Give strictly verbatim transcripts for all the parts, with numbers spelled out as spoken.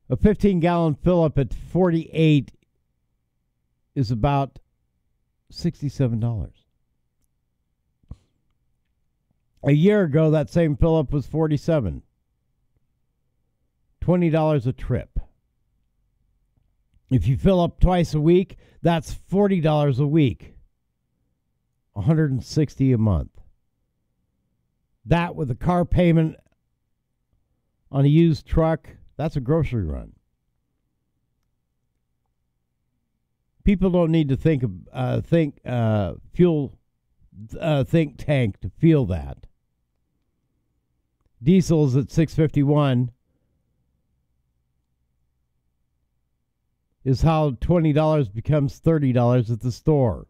A fifteen-gallon fill-up at forty-eight is about sixty-seven dollars. A year ago, that same fill-up was forty-seven dollars. twenty dollars a trip. If you fill up twice a week, that's forty dollars a week. one hundred sixty dollars a month. That with a car payment on a used truck, that's a grocery run. People don't need to think uh, think uh, fuel uh, think tank to feel that. Diesel's at six fifty-one. Is how twenty dollars becomes thirty dollars at the store.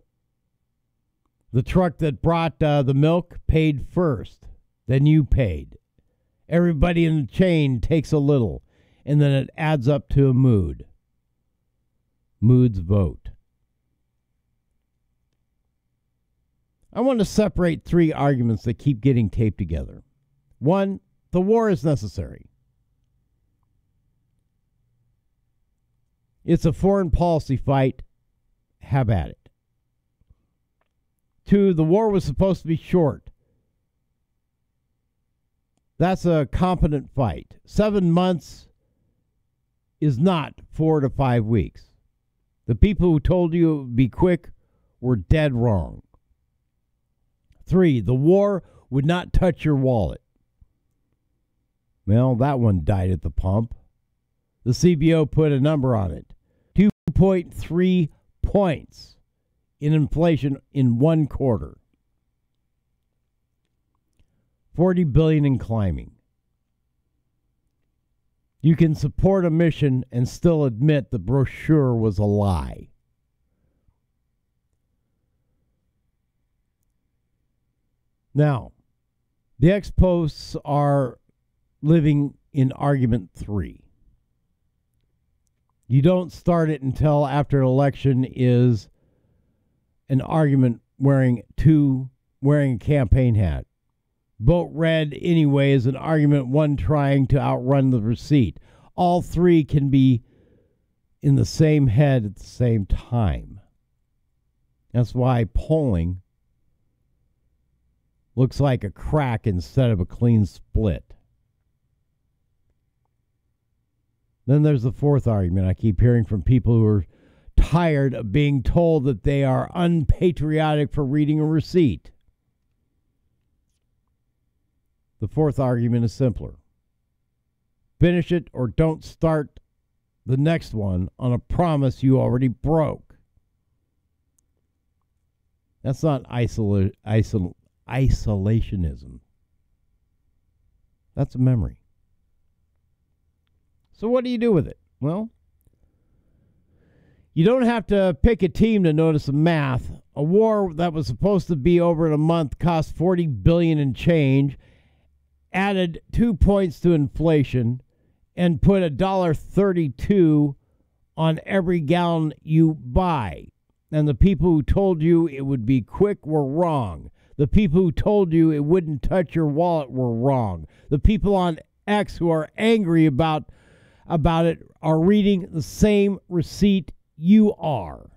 The truck that brought uh, the milk paid first, then you paid. Everybody in the chain takes a little, and then it adds up to a mood. Moods vote. I want to separate three arguments that keep getting taped together. One, the war is necessary. It's a foreign policy fight. Have at it. Two, the war was supposed to be short. That's a competent fight. Seven months is not four to five weeks. The people who told you it would be quick were dead wrong. Three, the war would not touch your wallet. Well, that one died at the pump. The C B O put a number on it. two point three points in inflation in one quarter. forty billion dollars in climbing. You can support a mission and still admit the brochure was a lie. Now, the ex-posts are living in argument three. You don't start it until after an election is an argument wearing two, wearing a campaign hat. Vote red anyway is an argument one trying to outrun the receipt. All three can be in the same head at the same time. That's why polling looks like a crack instead of a clean split. Then there's the fourth argument I keep hearing from people who are tired of being told that they are unpatriotic for reading a receipt. The fourth argument is simpler. Finish it or don't start the next one on a promise you already broke. That's not isola- isol- isolationism. That's a memory. So what do you do with it? Well, you don't have to pick a team to notice the math. A war that was supposed to be over in a month cost forty billion dollars and change, added two points to inflation, and put one dollar thirty-two on every gallon you buy. And the people who told you it would be quick were wrong. The people who told you it wouldn't touch your wallet were wrong. The people on X who are angry about, about it are reading the same receipt you are.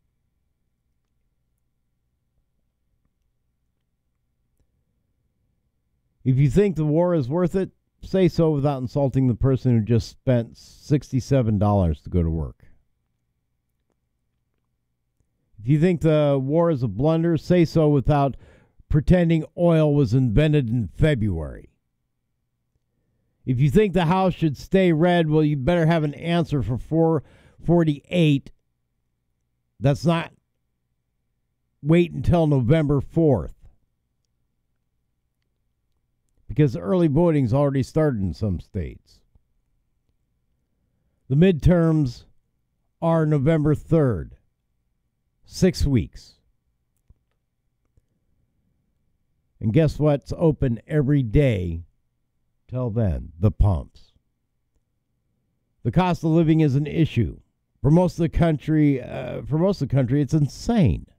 If you think the war is worth it, say so without insulting the person who just spent sixty-seven dollars to go to work. If you think the war is a blunder, say so without pretending oil was invented in February. If you think the House should stay red, well, you better have an answer for four forty-eight. That's not wait until November fourth. Because early voting's already started in some states. The midterms are November third. Six weeks. And guess what's open every day till then? The pumps. The cost of living is an issue. For most of the country, uh, for most of the country, it's insane.